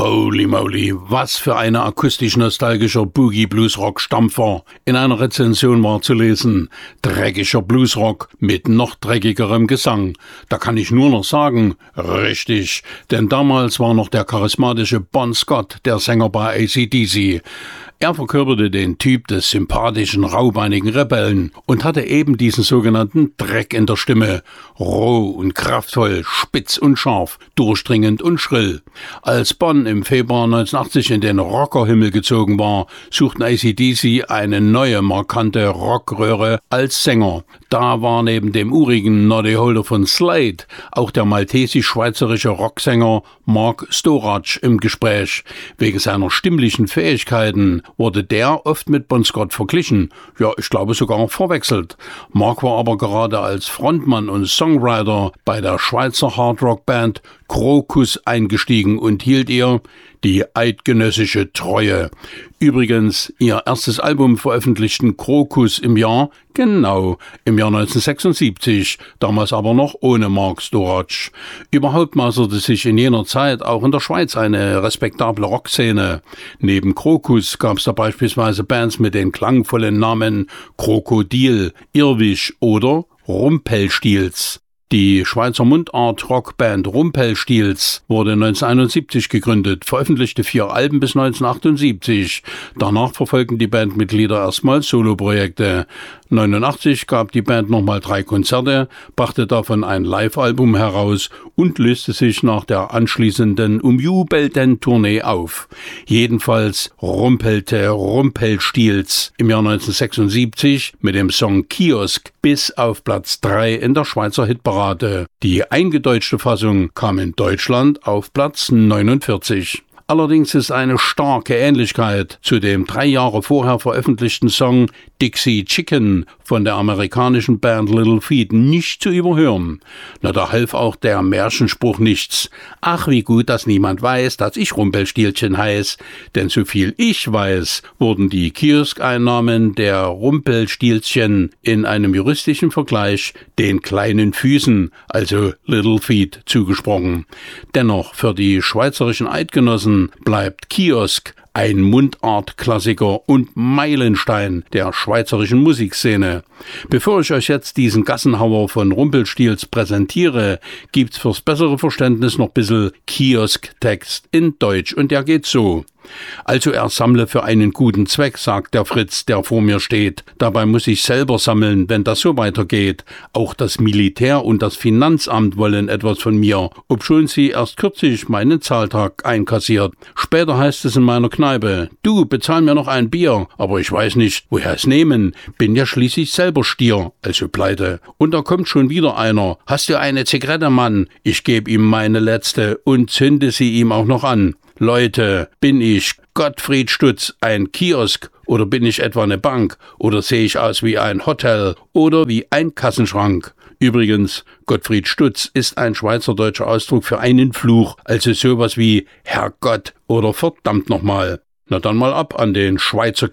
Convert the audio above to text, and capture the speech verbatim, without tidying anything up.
Holy moly, was für eine akustisch-nostalgischer Boogie-Blues-Rock-Stampfer. In einer Rezension war zu lesen, dreckiger Bluesrock mit noch dreckigerem Gesang. Da kann ich nur noch sagen, richtig, denn damals war noch der charismatische Bon Scott der Sänger bei A C D C. Er verkörperte den Typ des sympathischen, raubeinigen Rebellen und hatte eben diesen sogenannten Dreck in der Stimme. Roh und kraftvoll, spitz und scharf, durchdringend und schrill. Als Bon im Februar neunzehnhundertachtzig in den Rockerhimmel gezogen war, suchten A C D C eine neue, markante Rockröhre als Sänger. Da war neben dem urigen Noddy Holder von Slade auch der maltesisch-schweizerische Rocksänger Mark Storach im Gespräch. Wegen seiner stimmlichen Fähigkeiten wurde der oft mit Bon Scott verglichen, ja, ich glaube sogar verwechselt. Mark war aber gerade als Frontmann und Songwriter bei der Schweizer Hardrock-Band Krokus eingestiegen und hielt ihr die eidgenössische Treue. Übrigens, ihr erstes Album veröffentlichten Krokus im Jahr, genau, im Jahr neunzehnhundertsechsundsiebzig, damals aber noch ohne Mark Storach. Überhaupt maßerte sich in jener Zeit auch in der Schweiz eine respektable Rockszene. Neben Krokus gab es da beispielsweise Bands mit den klangvollen Namen Krokodil, Irrwisch oder Rumpelstilz. Die Schweizer Mundart-Rockband Rumpelstilz wurde neunzehnhunderteinundsiebzig gegründet, veröffentlichte vier Alben bis neunzehnhundertachtundsiebzig. Danach verfolgten die Bandmitglieder erstmal Soloprojekte. neunzehnhundertneunundachtzig gab die Band nochmal drei Konzerte, brachte davon ein Live-Album heraus und löste sich nach der anschließenden umjubelten Tournee auf. Jedenfalls rumpelte Rumpelstilz im Jahr neunzehnhundertsechsundsiebzig mit dem Song Kiosk bis auf Platz drei in der Schweizer Hitparade. Die eingedeutschte Fassung kam in Deutschland auf Platz neunundvierzig. Allerdings ist eine starke Ähnlichkeit zu dem drei Jahre vorher veröffentlichten Song Dixie Chicken von der amerikanischen Band Little Feat nicht zu überhören. Na, da half auch der Märchenspruch nichts. Ach, wie gut, dass niemand weiß, dass ich Rumpelstilzchen heiß. Denn so viel ich weiß, wurden die Kioskeinnahmen der Rumpelstilzchen in einem juristischen Vergleich den kleinen Füßen, also Little Feat, zugesprochen. Dennoch, für die schweizerischen Eidgenossen bleibt Kiosk ein Mundart-Klassiker und Meilenstein der schweizerischen Musikszene. Bevor ich euch jetzt diesen Gassenhauer von Rumpelstilz präsentiere, gibt's fürs bessere Verständnis noch ein bisschen Kiosk-Text in Deutsch und der geht so. Also er sammle für einen guten Zweck, sagt der Fritz, der vor mir steht. Dabei muss ich selber sammeln, wenn das so weitergeht. Auch das Militär und das Finanzamt wollen etwas von mir, obschon sie erst kürzlich meinen Zahltag einkassiert. Später heißt es in meiner Kneipe, du, bezahl mir noch ein Bier, aber ich weiß nicht, woher es nehmen. Bin ja schließlich selber Stier, also pleite. Und da kommt schon wieder einer. Hast du eine Zigarette, Mann? Ich geb ihm meine letzte und zünde sie ihm auch noch an. Leute, bin ich Gottfried Stutz ein Kiosk oder bin ich etwa eine Bank oder sehe ich aus wie ein Hotel oder wie ein Kassenschrank? Übrigens, Gottfried Stutz ist ein schweizerdeutscher Ausdruck für einen Fluch, also sowas wie Herrgott oder verdammt nochmal. Na dann mal ab an den Schweizer